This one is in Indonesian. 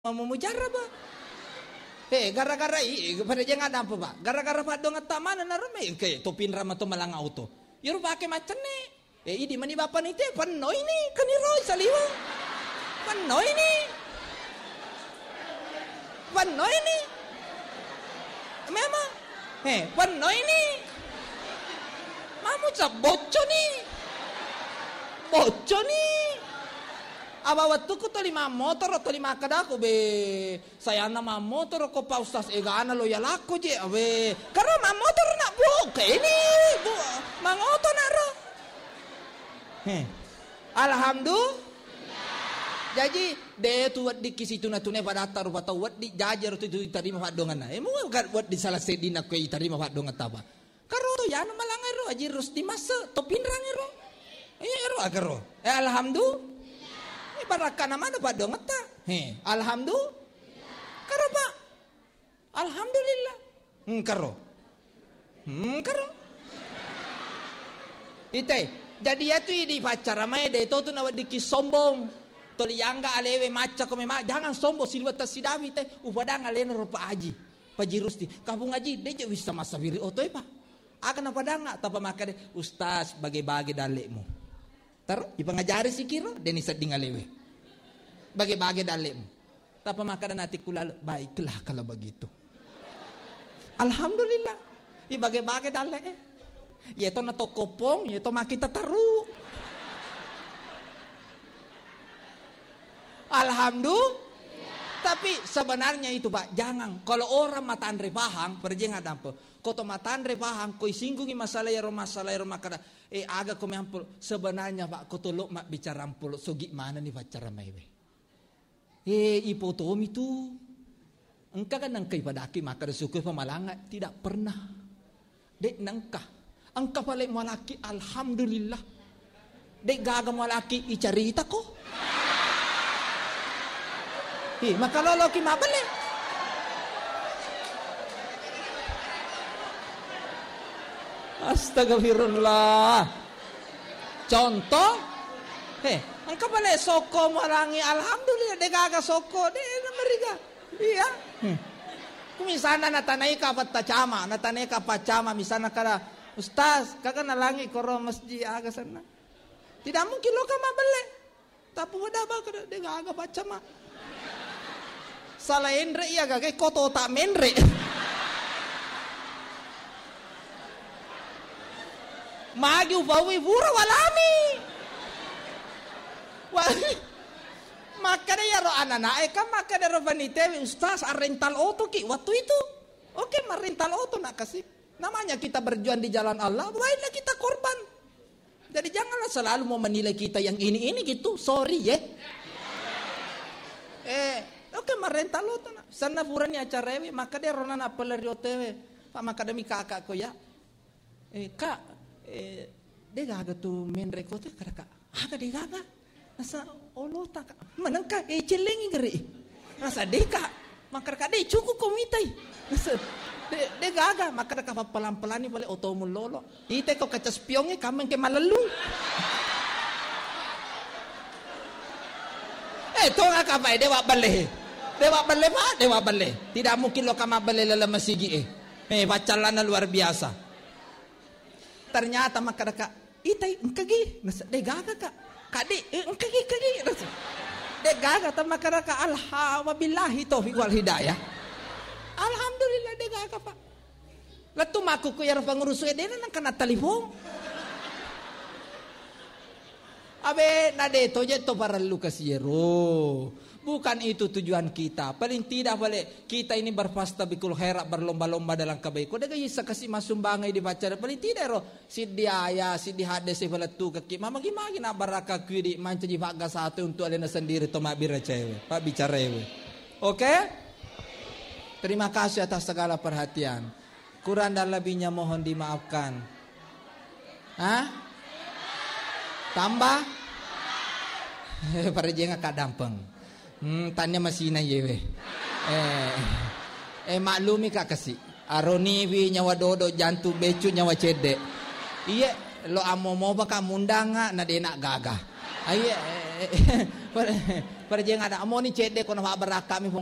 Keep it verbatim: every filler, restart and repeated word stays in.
mau mujarab. Eh gara-gara i pada jangan apa pak. Gara-gara pak dong tak mana narame kayak topin rama to malang auto. Yuru pakai macam ni. Eh ini mani bapak ni teh panoi ni kaniro saliwa. Panoi ni. Panoi ni. Memang. Eh panoi ni. Mamu cap bocor ni. Bocor ni. Aba waktu ko to lima motor to lima kada ko be saya nama motor ko pa ustaz egana lo yalako je abe karo ma motor na bu ke ini bu mangoto na ro he alhamdulillah jadi de tu wat di kisitu na tune pada taru pada wat di jajar tu tu tarima padongan na emu kan wat di salah sedina ko tarima padongan taba karo to ya no malangai ro aji rus di masa to pinrang ro eh ro agaro eh alhamdulillah baraka nama ada pak dong ta he alhamdulillah karo pak alhamdulillah hmm karo hmm karo ite jadi ya tu di pacara mai de to tu nawat diki sombong to lianga alewe maca ko mema jangan sombong silwa tasidawi te upadang alena rupa aji paji rusti kabung aji de je wis sama sabiri otoy pak akan apa dang tapa maka de ustaz bagi-bagi dalekmu tar ipangajari si kiro deni seding alewe bagi-bagi dalekmu tapa maka dan hati kula baiklah kalau begitu alhamdulillah i bagi-bagi dalek eh ya to na to kopong ya to makita taru alhamdulillah tapi sebenarnya itu pak jangan kalau orang mata andre pahang perjeng ada apa koto mata andre pahang koi singgungi masalah ya masalah ya makada eh aga ko meampul sebenarnya pak koto lo mak bicara ampul so gimana nih pacara maiwe eh ipotomi tu engkau kan nangkai pada aki maka syukur pemalanga tidak pernah dek nangkah engkau paling malaki alhamdulillah dek gaga malaki icarita ko eh maka lolo ki mabale astagfirullah contoh eh engkau pala soko marangi alhamdulillah de gaga soko de meriga iya hmm. Kumisana natanay ka patacama natanay ka pacama misana kada ustaz kaka nalangi koro masjid aga sana tidak mungkin lo ka mabale tapi wada ba kada de gaga pacama salah endre iya gaga koto tak menre magi ufawi vura walami maka dia ro anana eka maka dia ro vanite ustaz rental auto ki waktu itu oke okay, rental auto nak kasih namanya kita berjuang di jalan Allah baiklah kita korban jadi janganlah selalu mau menilai kita yang ini ini gitu sorry ya eh oke okay, rental auto nak sana purani acara ewe maka dia ro nana peleri otewe pak maka demi kakak ko ya eh kak eh dia gaga tu main rekote kada kak aga dia gaga rasa olo tak menengka eh celengi geri rasa deka maka kade cukup komitai rasa de de gaga maka ka pelan-pelan ni boleh oto mulolo ite ko kaca spionge kamen ke malalu eh to ngaka bai dewa bale dewa bale ma dewa bale tidak mungkin lo kama bale lala masigi eh eh bacalana luar biasa ternyata maka ka itai engkagi rasa de gaga kak kadi engkagi kagi dek gaga ta makaraka alhamdulillah taufiq wal hidayah alhamdulillah dek gaga pak latu maku ko yar pangurus e dena nang kana telepon abe nade to je to para lukas yero bukan itu tujuan kita paling tidak boleh kita ini berpasta bikul khairat berlomba-lomba dalam kebaikan dega isa kasih masumbangai di baca paling tidak ro sidiaya sidi hade se balatu kaki mama gimana nak baraka kudi manci vaga satu untuk alena sendiri to mak bira cewek pak bicara ewe oke terima kasih atas segala perhatian kurang dan lebihnya mohon dimaafkan hah tambah para jenga kadampeng Hmm, tanya masih na yewe. Eh, eh maklumi kak kasih. Aroni wi nyawa dodo jantu becu nyawa cedek. Iya, lo amo mau baka mundanga na de nak gagah. Aye, Pare pare je ngada amo ni cede kono fa baraka mi